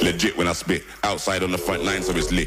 Legit when I spit. Outside on the front line, so it's lit.